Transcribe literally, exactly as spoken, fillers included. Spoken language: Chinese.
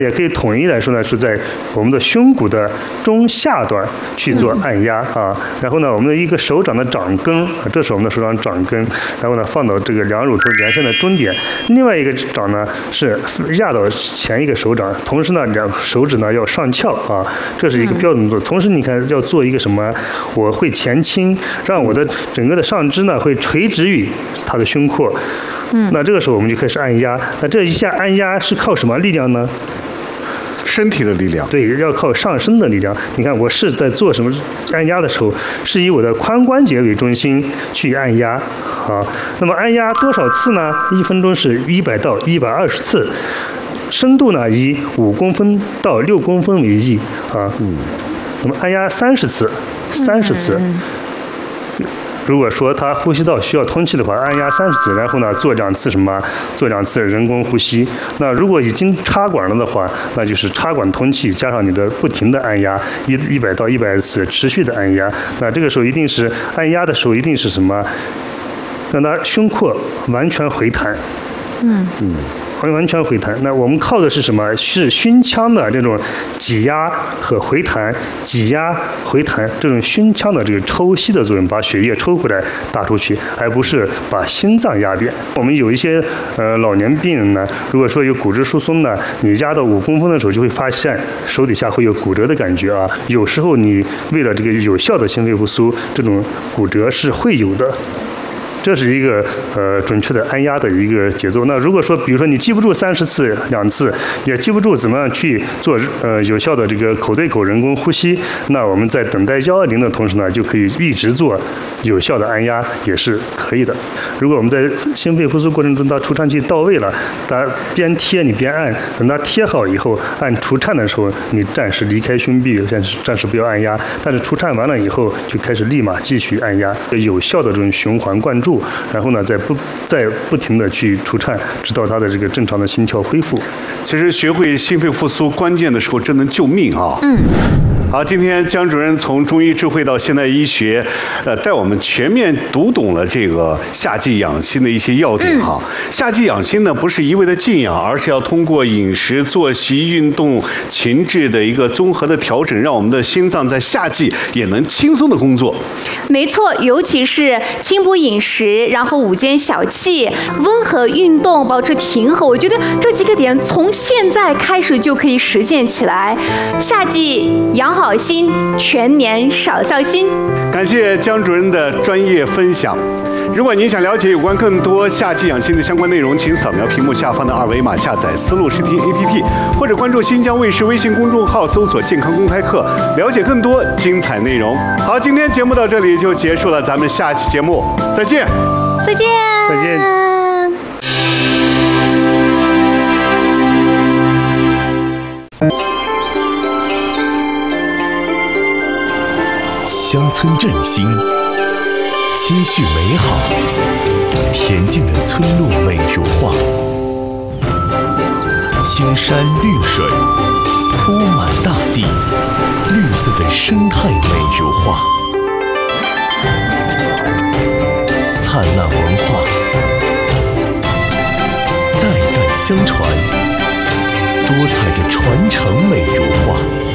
也可以统一来说呢，是在我们的胸骨的中下段去做按压啊。然后呢，我们的一个手掌的掌根，这是我们的手掌掌根，然后呢放到这个两乳头连线的中点，另外一个掌呢是压到前一个手掌，同时呢两手指呢要上翘啊，这是一个标准动作。同时你看要做一个什么，我会前倾，让我的整个的上肢呢会垂直于它的胸廓。嗯，那这个时候我们就开始按压。那这一下按压是靠什么力量呢？ 身体的力量， 对，要靠上身的力量。你看，我是在做什么按压的时候，是以我的髋关节为中心去按压，啊，那么按压多少次呢？一分钟是一百到一百二十次，深度呢以五公分到六公分为宜，啊，嗯，那么按压三十次，三十次。嗯如果说他呼吸道需要通气的话，按压三十次，然后呢做两次什么？做两次人工呼吸。那如果已经插管了的话，那就是插管通气加上你的不停的按压，一一百到一百二十次持续的按压。那这个时候一定是按压的时候一定是什么？让它胸廓完全回弹。嗯嗯。完完全回弹，那我们靠的是什么？是胸腔的这种挤压和回弹，挤压回弹这种胸腔的这个抽吸的作用，把血液抽回来打出去，而不是把心脏压扁。我们有一些呃老年病人呢，如果说有骨质疏松呢，你压到五公分的时候，就会发现手底下会有骨折的感觉啊。有时候你为了这个有效的心肺复苏，这种骨折是会有的。这是一个呃准确的按压的一个节奏。那如果说，比如说你记不住三十次两次，也记不住怎么样去做呃有效的这个口对口人工呼吸，那我们在等待幺二零的同时呢，就可以一直做有效的按压，也是可以的。如果我们在心肺复苏过程中，它除颤器到位了，它边贴你边按，等它贴好以后，按除颤的时候，你暂时离开胸壁，暂时暂时不要按压。但是除颤完了以后，就开始立马继续按压，有效的这种循环灌注。然后呢，再不再不停的去除颤，直到他的这个正常的心跳恢复。 其实学会心肺复苏，关键的时候真能救命啊！嗯。好，今天姜主任从中医智慧到现代医学，呃，带我们全面读懂了这个夏季养心的一些要点哈。嗯、夏季养心呢，不是一味的静养，而是要通过饮食、作息、运动、情志的一个综合的调整，让我们的心脏在夏季也能轻松的工作。 没错，尤其是清补饮食，然后午间小憩、温和运动，保持平衡。我觉得这几个点从现在开始就可以实践起来。夏季养好。好心，全年少操心。 感谢姜主任的专业分享。如果您想了解有关更多夏季养心的相关内容，请扫描屏幕下方的二维码，下载思路视听 A P P， 或者关注新疆卫视微信公众号，搜索健康公开课，了解更多精彩内容。好，今天节目到这里就结束了，咱们下期节目再见。 再见。 再见。 乡村振兴，积蓄美好，恬静的村落美如画，青山绿水铺满大地，绿色的生态美如画，灿烂文化代代相传，多彩的传承美如画。